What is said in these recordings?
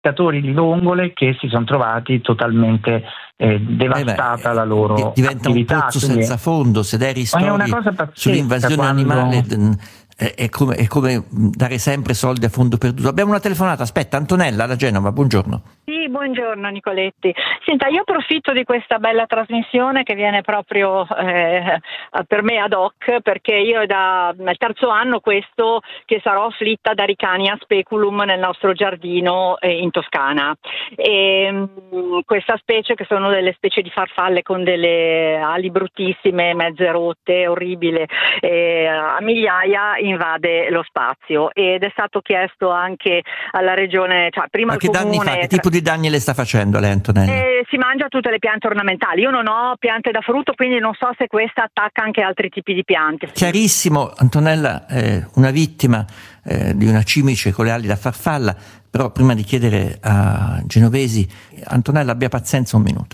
pescatori di vongole che si sono trovati totalmente devastata la loro diventa attività. un pozzo senza fondo. Se dai ristori sull'invasione animale è come dare sempre soldi a fondo perduto. Abbiamo una telefonata, aspetta, Antonella da Genova, buongiorno. Sì, buongiorno Nicoletti. Senta, io approfitto di questa bella trasmissione che viene proprio per me ad hoc, perché io è dal terzo anno questo che sarò afflitta da Ricania speculum nel nostro giardino in Toscana. E questa specie, che sono delle specie di farfalle con delle ali bruttissime, mezze rotte, orribile, a migliaia invade lo spazio, ed è stato chiesto anche alla regione, cioè prima Ma al che comune. danni fa? Che tipo di danni le sta facendo lei, Antonella? Si mangia tutte le piante ornamentali. Io non ho piante da frutto, quindi non so se questa attacca anche altri tipi di piante. Chiarissimo, Antonella, una vittima di una cimice con le ali da farfalla. Però prima di chiedere a Genovesi, Antonella, abbia pazienza un minuto.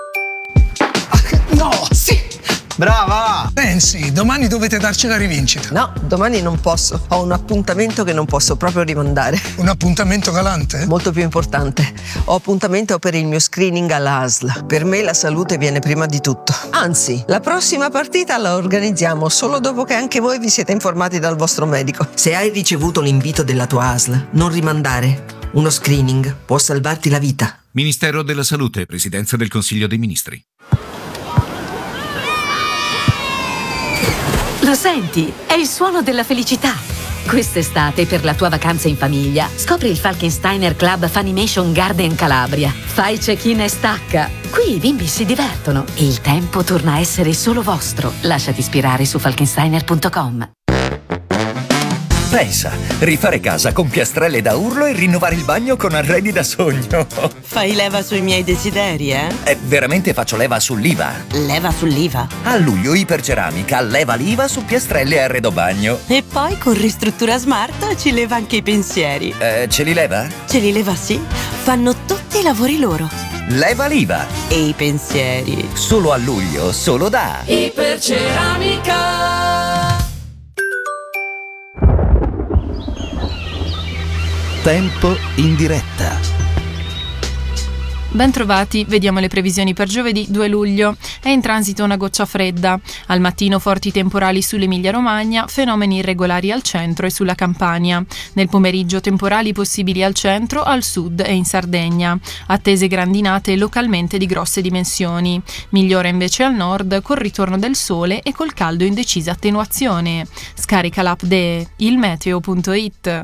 No, sì! Brava! Pensi, domani dovete darci la rivincita. No, domani non posso. Ho un appuntamento che non posso proprio rimandare. Un appuntamento galante? Molto più importante. Ho appuntamento per il mio screening all'ASL. Per me la salute viene prima di tutto. Anzi, la prossima partita la organizziamo solo dopo che anche voi vi siete informati dal vostro medico. Se hai ricevuto l'invito della tua ASL, non rimandare. Uno screening può salvarti la vita. Ministero della Salute, Presidenza del Consiglio dei Ministri. Lo senti? È il suono della felicità. Quest'estate, per la tua vacanza in famiglia, scopri il Falkensteiner Club Funimation Garden Calabria. Fai check-in e stacca. Qui i bimbi si divertono e il tempo torna a essere solo vostro. Lasciati ispirare su falkensteiner.com. Pensa, rifare casa con piastrelle da urlo e rinnovare il bagno con arredi da sogno. Fai leva sui miei desideri, eh? Veramente faccio leva sull'IVA. Leva sull'IVA? A luglio Iperceramica leva l'IVA su piastrelle e arredo bagno. E poi con Ristruttura Smart ci leva anche i pensieri. Ce li leva? Ce li leva, sì. Fanno tutti i lavori loro. Leva l'IVA. E i pensieri. Solo a luglio, solo da Iperceramica. Tempo in diretta. Ben trovati, vediamo le previsioni per giovedì 2 luglio. È in transito una goccia fredda. Al mattino forti temporali sull'Emilia-Romagna, fenomeni irregolari al centro e sulla Campania. Nel pomeriggio temporali possibili al centro, al sud e in Sardegna. Attese grandinate localmente di grosse dimensioni. Migliora invece al nord col ritorno del sole e col caldo in decisa attenuazione. Scarica l'app de ilmeteo.it.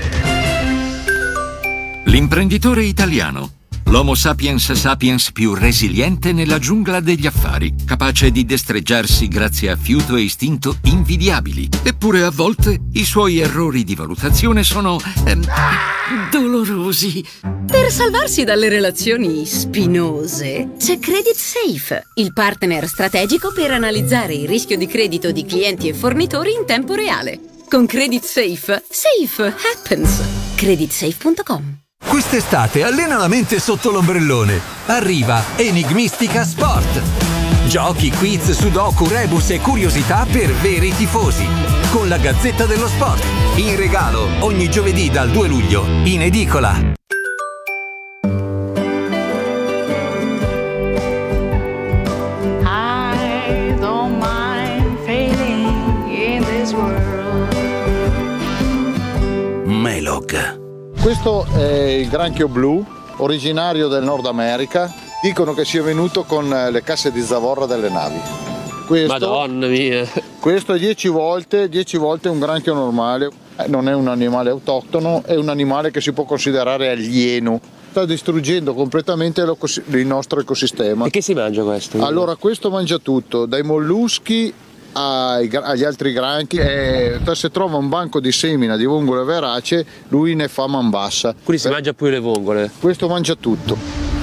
L'imprenditore italiano. L'Homo sapiens sapiens più resiliente nella giungla degli affari, capace di destreggiarsi grazie a fiuto e istinto invidiabili. Eppure a volte i suoi errori di valutazione sono dolorosi. Per salvarsi dalle relazioni spinose c'è Credit Safe, il partner strategico per analizzare il rischio di credito di clienti e fornitori in tempo reale. Con Credit Safe, safe happens. Creditsafe.com. Quest'estate allena la mente sotto l'ombrellone. Arriva Enigmistica Sport. Giochi, quiz, sudoku, rebus e curiosità per veri tifosi. Con la Gazzetta dello Sport. In regalo ogni giovedì dal 2 luglio in edicola. I don't mind failing in this world. Melog. Questo è il granchio blu, originario del Nord America. Dicono che sia venuto con le casse di zavorra delle navi. Madonna mia! Questo è 10 volte un granchio normale. Non è un animale autoctono, è un animale che si può considerare alieno. Sta distruggendo completamente il nostro ecosistema. E che si mangia questo? Allora, questo mangia tutto, dai molluschi agli altri granchi, se trova un banco di semina di vongole verace lui ne fa man bassa. Quindi si mangia pure le vongole? Questo mangia tutto.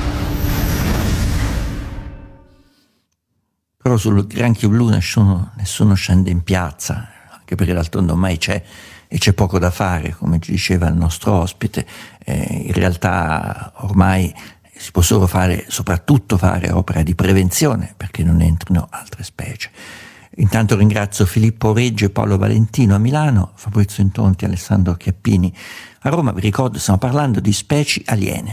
Però sul granchio blu nessuno scende in piazza, anche perché d'altronde ormai c'è poco da fare, come ci diceva il nostro ospite. In realtà ormai si può soprattutto fare opera di prevenzione perché non entrino altre specie. Intanto ringrazio Filippo Reggio e Paolo Valentino a Milano, Fabrizio Intonti e Alessandro Chiappini a Roma. Vi ricordo, stiamo parlando di specie aliene.